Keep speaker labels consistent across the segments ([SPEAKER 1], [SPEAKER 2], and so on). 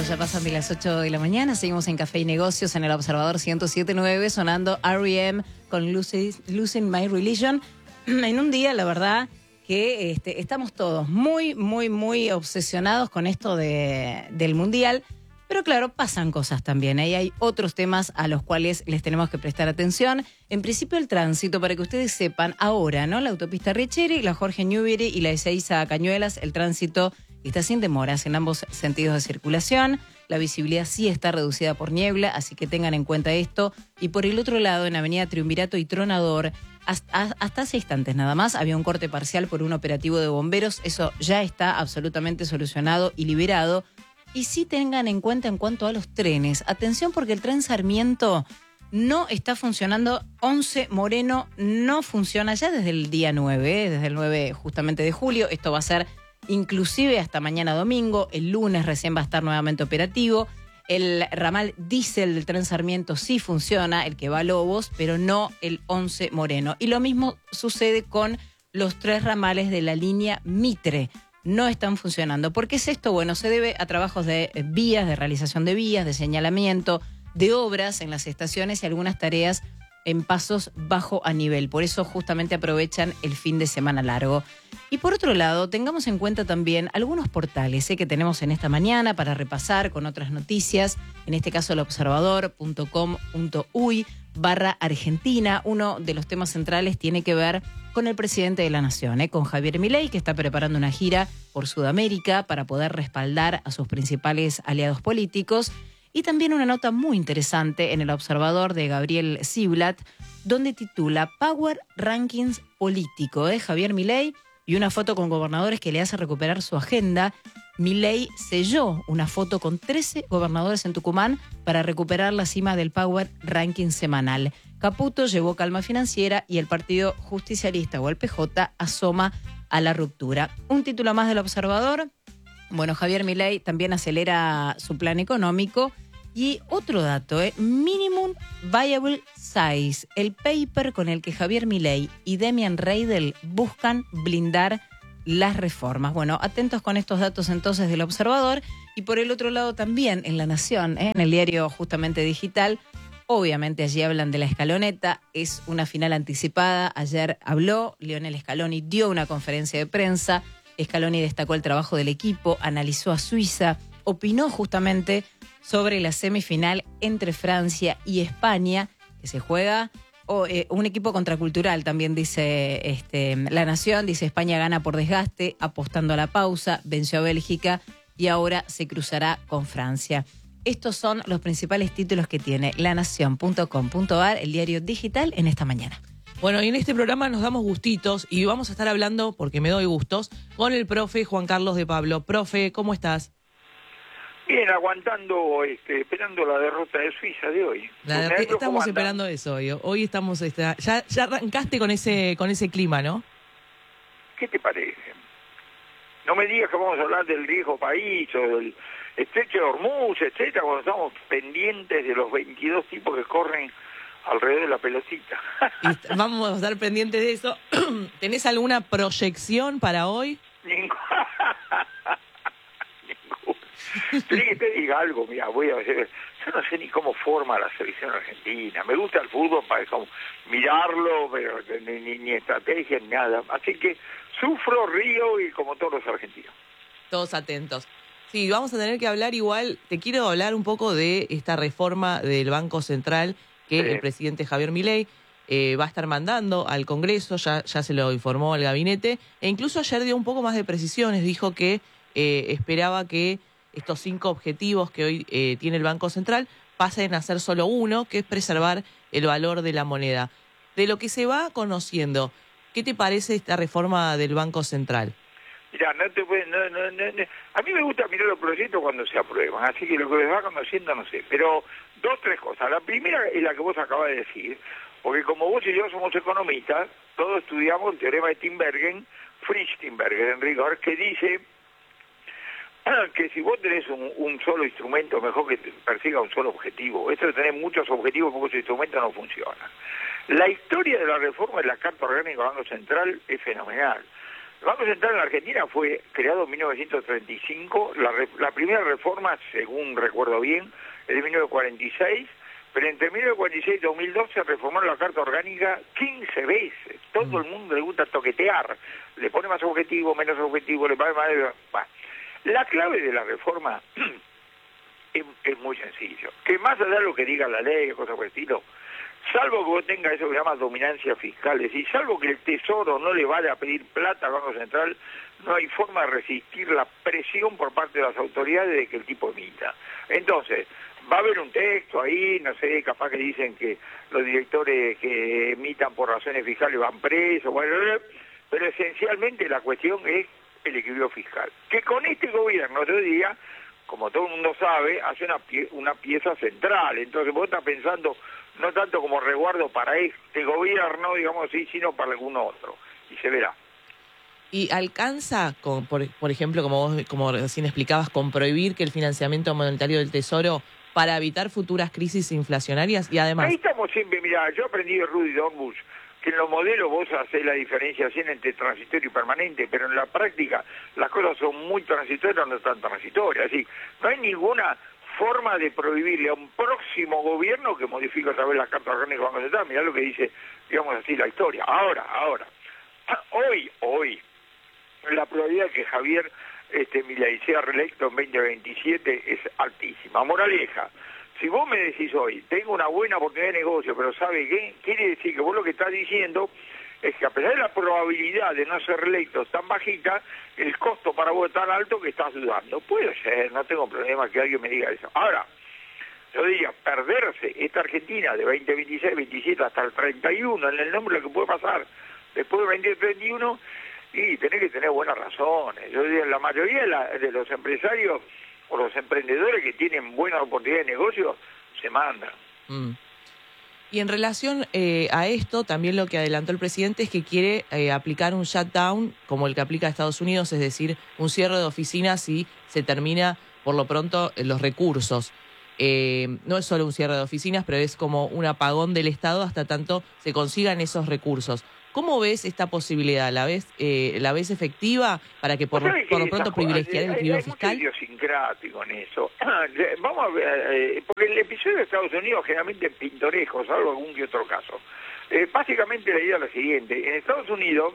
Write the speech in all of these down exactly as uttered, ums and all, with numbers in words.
[SPEAKER 1] minutos, ya pasan de las ocho de la mañana. Seguimos en Café y Negocios en el Observador ciento siete punto nueve, sonando R E M con Losing My Religion. En un día, la verdad, que este, estamos todos muy, muy, muy obsesionados con esto de, del Mundial. Pero claro, pasan cosas también. Ahí hay otros temas a los cuales les tenemos que prestar atención. En principio, el tránsito, para que ustedes sepan, ahora, ¿no? La autopista Richeri, la Jorge Newbery y la Ezeiza Cañuelas, el tránsito está sin demoras en ambos sentidos de circulación. La visibilidad sí está reducida por niebla, así que tengan en cuenta esto. Y por el otro lado, en Avenida Triunvirato y Tronador, hasta, hasta hace instantes nada más, había un corte parcial por un operativo de bomberos. Eso ya está absolutamente solucionado y liberado. Y sí tengan en cuenta en cuanto a los trenes. Atención, porque el tren Sarmiento no está funcionando. once Moreno no funciona ya desde el día nueve, ¿eh? Desde el nueve justamente de julio. Esto va a ser inclusive hasta mañana domingo. El lunes recién va a estar nuevamente operativo. El ramal diésel del tren Sarmiento sí funciona, el que va a Lobos, pero no el once Moreno. Y lo mismo sucede con los tres ramales de la línea Mitre. No están funcionando. ¿Por qué es esto? Bueno, se debe a trabajos de vías, de realización de vías, de señalamiento, de obras en las estaciones y algunas tareas en pasos bajo a nivel. Por eso justamente aprovechan el fin de semana largo. Y por otro lado, tengamos en cuenta también algunos portales ¿eh? que tenemos en esta mañana para repasar con otras noticias. En este caso, el observador punto com punto uy barra Argentina. Uno de los temas centrales tiene que ver con el presidente de la Nación, ¿eh? con Javier Milei, que está preparando una gira por Sudamérica para poder respaldar a sus principales aliados políticos. Y también una nota muy interesante en el Observador de Gabriel Ziblatt, donde titula Power Rankings Político, ¿eh? Javier Milei, y una foto con gobernadores que le hace recuperar su agenda. Milei selló una foto con trece gobernadores en Tucumán para recuperar la cima del Power Ranking semanal. Caputo llevó calma financiera y el Partido Justicialista o el P J asoma a la ruptura. Un título más del Observador. Bueno, Javier Milei también acelera su plan económico. Y otro dato, ¿eh? Minimum Viable Size, el paper con el que Javier Milei y Demian Reidel buscan blindar las reformas. Bueno, atentos con estos datos entonces del Observador. Y por el otro lado también en La Nación, ¿eh? en el diario justamente digital, obviamente allí hablan de la escaloneta, es una final anticipada. Ayer habló Lionel Scaloni, dio una conferencia de prensa. Scaloni destacó el trabajo del equipo, analizó a Suiza, opinó justamente sobre la semifinal entre Francia y España, que se juega, o eh, un equipo contracultural, también dice este, La Nación, dice España gana por desgaste, apostando a la pausa, venció a Bélgica y ahora se cruzará con Francia. Estos son los principales títulos que tiene la nación punto com punto ar, el diario digital, en esta mañana.
[SPEAKER 2] Bueno, y en este programa nos damos gustitos y vamos a estar hablando, porque me doy gustos, con el profe Juan Carlos de Pablo. Profe, ¿cómo estás?
[SPEAKER 3] Bien, aguantando, este, esperando la derrota de Suiza de hoy.
[SPEAKER 2] La de, estamos esperando eso hoy. Hoy estamos, este, ya, ya arrancaste con ese, con ese clima, ¿no?
[SPEAKER 3] ¿Qué te parece? No me digas que vamos a hablar del riesgo país o del estrecho de Hormuz, etcétera, cuando estamos pendientes de los veintidós tipos que corren alrededor de la pelotita.
[SPEAKER 2] Y vamos a estar pendientes de eso. ¿Tenés alguna proyección para hoy?
[SPEAKER 3] Ninguna. ¿Querés que te diga algo? Mira, voy a ver, yo no sé ni cómo forma la selección argentina. Me gusta el fútbol para como mirarlo, pero ni, ni, ni estrategia ni nada. Así que sufro, río y como todos los argentinos.
[SPEAKER 2] Todos atentos. Sí, vamos a tener que hablar igual. Te quiero hablar un poco de esta reforma del Banco Central que sí. el presidente Javier Milei eh, va a estar mandando al Congreso. Ya, ya se lo informó el gabinete. E incluso ayer dio un poco más de precisiones. Dijo que eh, esperaba que estos cinco objetivos que hoy eh, tiene el Banco Central pasen a ser solo uno, que es preservar el valor de la moneda. De lo que se va conociendo, ¿qué te parece esta reforma del Banco Central?
[SPEAKER 3] Mira, no te puede, no, no, no, no. A mí me gusta mirar los proyectos cuando se aprueban, así que lo que les va conociendo no sé. Pero dos, tres cosas. La primera es la que vos acabas de decir, porque como vos y yo somos economistas, todos estudiamos el teorema de Tinbergen, Fritz Tinbergen en rigor, que dice que si vos tenés un, un solo instrumento, mejor que persiga un solo objetivo. Esto de tener muchos objetivos porque ese instrumento no funciona. La historia de la reforma de la Carta Orgánica del Banco Central es fenomenal. El Banco Central en la Argentina fue creado en mil novecientos treinta y cinco, la, re, la primera reforma, según recuerdo bien, es de mil novecientos cuarenta y seis, pero entre mil novecientos cuarenta y seis y dos mil dos se reformaron la Carta Orgánica quince veces. Todo mm. el mundo le gusta toquetear, le pone más objetivo, menos objetivo, le pone más... Bah. La clave de la reforma es, es muy sencillo, que más allá de lo que diga la ley o cosas por el estilo, salvo que vos tengas eso que se llama dominancia fiscal, es decir, salvo que el Tesoro no le vaya a pedir plata al Banco Central, no hay forma de resistir la presión por parte de las autoridades de que el tipo emita. Entonces, va a haber un texto ahí, no sé, capaz que dicen que los directores que emitan por razones fiscales van presos, bueno, pero esencialmente la cuestión es el equilibrio fiscal. Que con este gobierno, yo diría, como todo el mundo sabe, hace una, pie una pieza central. Entonces vos estás pensando no tanto como resguardo para este gobierno, digamos así, sino para algún otro. Y se verá.
[SPEAKER 2] ¿Y alcanza, con, por, por ejemplo, como vos como recién explicabas, con prohibir que el financiamiento monetario del Tesoro para evitar futuras crisis inflacionarias? Y además...
[SPEAKER 3] Ahí estamos siempre, mira, yo aprendí de Rudy Dornbusch que en los modelos vos hacés la diferenciación entre transitorio y permanente, pero en la práctica las cosas son muy transitorias o no tan transitorias. Así, no hay ninguna forma de prohibirle a un próximo gobierno que modifique otra vez las cartas orgánicas del Banco Central. Mirá lo que dice, digamos así, la historia. Ahora, ahora, hoy, hoy, la probabilidad de que Javier este, Milei sea reelecto en veinte veintisiete es altísima. Moraleja, si vos me decís hoy, tengo una buena oportunidad de negocio, pero ¿sabe qué? Quiere decir que vos lo que estás diciendo es que a pesar de la probabilidad de no ser reelecto tan bajita, el costo para vos es tan alto que estás dudando. Puede ser, no tengo problema que alguien me diga eso. Ahora, yo diría, perderse esta Argentina de veinte veintiséis, veintisiete hasta el treinta y uno, en el nombre de lo que puede pasar después del veinte treinta y uno, y tenés que tener buenas razones. Yo diría, la mayoría de, la, de los empresarios o los emprendedores que tienen buenas oportunidades de negocio se mandan.
[SPEAKER 2] Mm. Y en relación eh, a esto, también lo que adelantó el presidente es que quiere eh, aplicar un shutdown como el que aplica a Estados Unidos, es decir, un cierre de oficinas si se termina por lo pronto los recursos. Eh, no es solo un cierre de oficinas, pero es como un apagón del Estado hasta tanto se consigan esos recursos. ¿Cómo ves esta posibilidad? ¿La ves, eh, ¿la ves efectiva para que por, por lo pronto privilegiar el equilibrio
[SPEAKER 3] hay,
[SPEAKER 2] fiscal?
[SPEAKER 3] Hay mucho idiosincrático en eso. Vamos a ver, eh, porque el episodio de Estados Unidos generalmente es pintoresco, salvo algún que otro caso. Eh, básicamente la idea es la siguiente. En Estados Unidos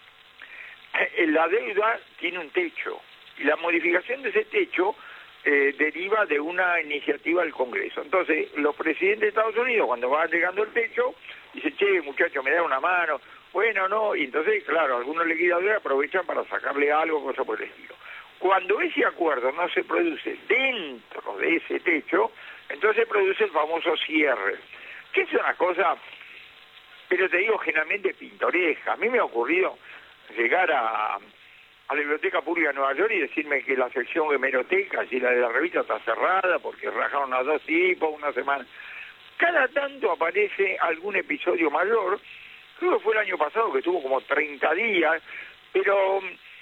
[SPEAKER 3] eh, la deuda tiene un techo y la modificación de ese techo eh, deriva de una iniciativa del Congreso. Entonces, los presidentes de Estados Unidos, cuando van llegando el techo, dicen, che, muchachos, me dan una mano. Bueno, no, y entonces, claro, algunos liquidadores aprovechan para sacarle algo, cosa por el estilo. Cuando ese acuerdo no se produce dentro de ese techo, entonces se produce el famoso cierre, que es una cosa, pero te digo, generalmente pintoresca. A mí me ha ocurrido llegar a, a la Biblioteca Pública de Nueva York y decirme que la sección de hemerotecas y la de la revista está cerrada porque rajaron a dos tipos una semana. Cada tanto aparece algún episodio mayor. Creo que fue el año pasado que tuvo como treinta días, pero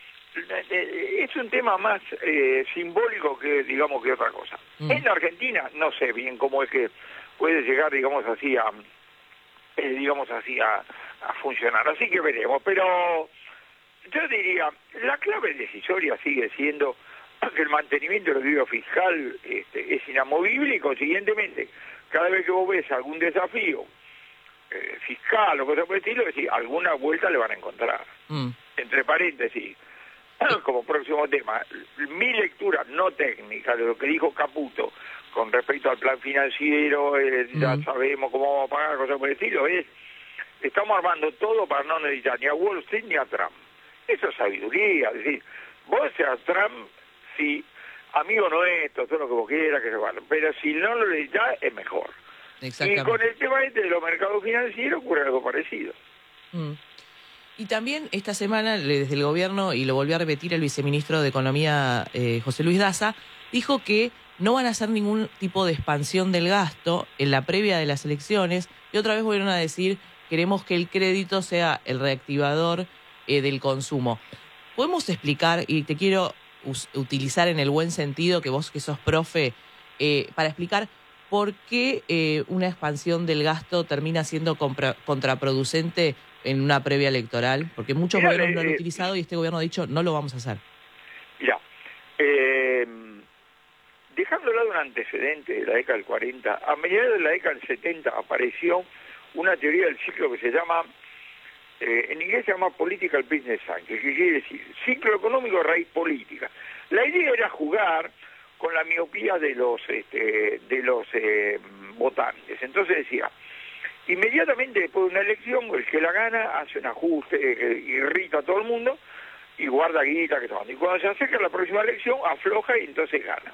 [SPEAKER 3] eh, es un tema más eh, simbólico que, digamos, que otra cosa. Mm. En la Argentina no sé bien cómo es que puede llegar, digamos así, a, eh, digamos así, a, a funcionar. Así que veremos, pero yo diría, la clave decisoria sigue siendo que el mantenimiento del equilibrio fiscal este, es inamovible y, consiguientemente, cada vez que vos ves algún desafío Eh, fiscal o cosas por el estilo, es decir, alguna vuelta le van a encontrar. Mm. Entre paréntesis, como próximo tema, mi lectura no técnica de lo que dijo Caputo con respecto al plan financiero, eh, mm. ya sabemos cómo vamos a pagar, cosas por el estilo, es, estamos armando todo para no necesitar ni a Wall Street ni a Trump. Eso es sabiduría, es decir, vos seas Trump, si amigo nuestro, todo lo que vos quieras, que se vale, pero si no lo necesitas, es mejor. Y con el tema este de los mercados financieros ocurre algo parecido.
[SPEAKER 2] Mm. Y también esta semana, desde el gobierno, y lo volvió a repetir el viceministro de Economía, eh, José Luis Daza, dijo que no van a hacer ningún tipo de expansión del gasto en la previa de las elecciones, y otra vez volvieron a decir, queremos que el crédito sea el reactivador eh, del consumo. ¿Podemos explicar, y te quiero utilizar en el buen sentido, que vos que sos profe, eh, para explicar ¿por qué eh, una expansión del gasto termina siendo compra, contraproducente en una previa electoral? Porque muchos
[SPEAKER 3] Mirá,
[SPEAKER 2] gobiernos
[SPEAKER 3] eh,
[SPEAKER 2] lo han
[SPEAKER 3] eh,
[SPEAKER 2] utilizado y este gobierno ha dicho no lo vamos a hacer.
[SPEAKER 3] Mira, eh, dejando de lado un antecedente de la década del cuarenta, a mediados de la década del setenta apareció una teoría del ciclo que se llama, eh, en inglés se llama Political Business Cycle, que quiere decir ciclo económico de raíz política. La idea era jugar con la miopía de los este, de los eh, votantes. Entonces decía, inmediatamente después de una elección, el que la gana hace un ajuste, eh, irrita a todo el mundo y guarda guita que tomando. Y cuando se acerca la próxima elección, afloja y entonces gana.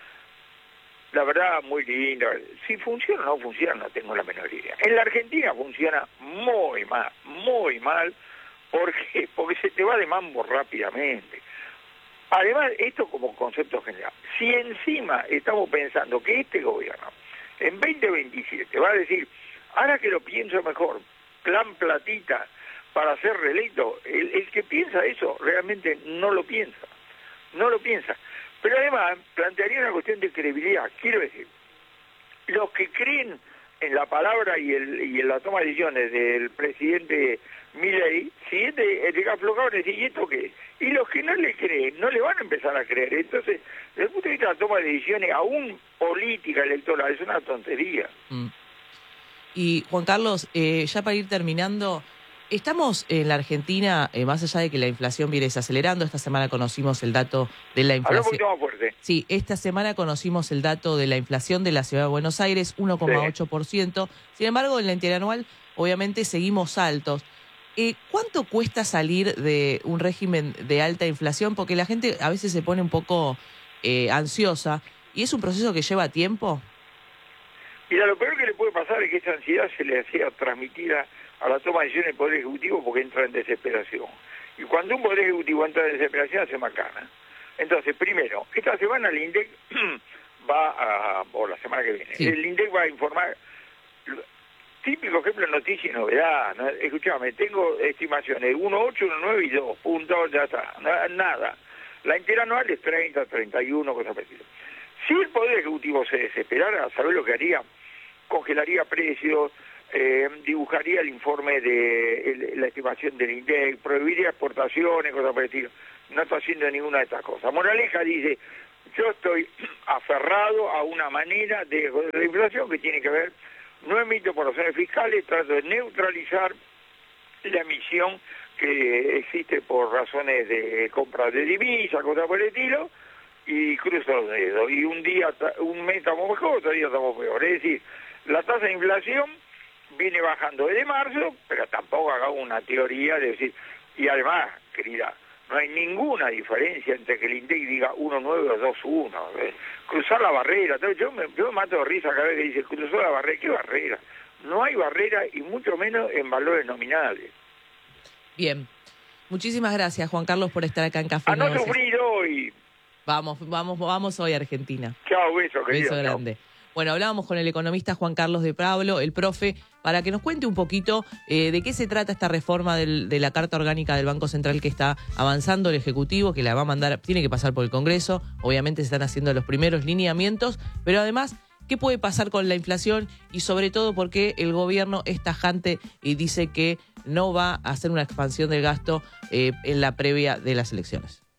[SPEAKER 3] La verdad, muy linda. Si funciona o no funciona, no tengo la menor idea. En la Argentina funciona muy mal, muy mal. ¿Por qué? Porque se te va de mambo rápidamente. Además, esto como concepto general. Si encima estamos pensando que este gobierno, en veinte veintisiete, va a decir, ahora que lo pienso mejor, plan platita para ser reelecto, el, el que piensa eso realmente no lo piensa. No lo piensa. Pero además plantearía una cuestión de credibilidad. Quiero decir, los que creen en la palabra y, el, y en la toma de decisiones del presidente Milei, siguiente, el que aflojaba decir, ¿y esto qué es? Y los que no le creen, no le van a empezar a creer. Entonces, desde el punto de vista de la toma de decisiones, aún política electoral, es una tontería.
[SPEAKER 2] Mm. Y Juan Carlos, eh, ya para ir terminando, estamos en la Argentina, eh, más allá de que la inflación viene desacelerando, esta semana conocimos el dato de la inflación.
[SPEAKER 3] Habla un poquito más fuerte.
[SPEAKER 2] Sí, esta semana conocimos el dato de la inflación de la Ciudad de Buenos Aires, uno coma ocho por ciento. Sí. Sin embargo, en la interanual, obviamente, seguimos altos. Eh, ¿Cuánto cuesta salir de un régimen de alta inflación? Porque la gente a veces se pone un poco eh, ansiosa y es un proceso que lleva tiempo.
[SPEAKER 3] Mira, lo peor que le puede pasar es que esa ansiedad se le sea transmitida a la toma de decisiones del Poder Ejecutivo porque entra en desesperación. Y cuando un Poder Ejecutivo entra en desesperación hace macana. Entonces, primero, esta semana el INDEC va a, o la semana que viene, sí. el INDEC va a informar, típico ejemplo de noticia y novedad, ¿no? Escuchame, tengo estimaciones uno, ocho, uno, nueve y dos, puntos, ya está, nada. La interanual es treinta, treinta y uno, cosas parecidas. Si el Poder Ejecutivo se desesperara, ¿sabés lo que haría? Congelaría precios, eh, dibujaría el informe de el, la estimación del INDEC, prohibiría exportaciones, cosas parecidas. No está haciendo ninguna de estas cosas. Moraleja dice, yo estoy aferrado a una manera de, de inflación que tiene que ver, no emito por razones fiscales, trato de neutralizar la emisión que existe por razones de compra de divisas, cosas por el estilo, y cruzo los dedos. Y un día, un mes estamos mejor, otro día estamos peor. Es decir, la tasa de inflación viene bajando desde marzo, pero tampoco haga una teoría de decir, y además, querida, no hay ninguna diferencia entre que el INDEC diga uno nueve o dos uno. ¿eh? Cruzar la barrera. Yo me, yo me mato de risa cada vez que dice cruzó la barrera. ¿Qué barrera? No hay barrera y mucho menos en valores nominales.
[SPEAKER 2] Bien. Muchísimas gracias, Juan Carlos, por estar acá en Café
[SPEAKER 3] A no
[SPEAKER 2] Negocios.
[SPEAKER 3] sufrir hoy.
[SPEAKER 2] Vamos, vamos, vamos hoy a Argentina.
[SPEAKER 3] Chao, beso, querido.
[SPEAKER 2] Beso grande. Chao. Bueno, hablábamos con el economista Juan Carlos de Pablo, el profe, para que nos cuente un poquito eh, de qué se trata esta reforma del, de la Carta Orgánica del Banco Central que está avanzando el Ejecutivo, que la va a mandar, tiene que pasar por el Congreso. Obviamente se están haciendo los primeros lineamientos, pero además, ¿qué puede pasar con la inflación? Y sobre todo, por qué el gobierno es tajante y dice que no va a hacer una expansión del gasto eh, en la previa de las elecciones.